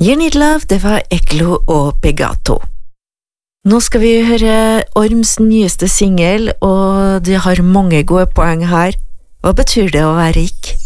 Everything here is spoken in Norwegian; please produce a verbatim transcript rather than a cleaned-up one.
You Need Love, det var Eklo og Begato. Nå skal vi høre Orms nyeste single, og de har mange gode poeng her. Hva betyr det å være rik?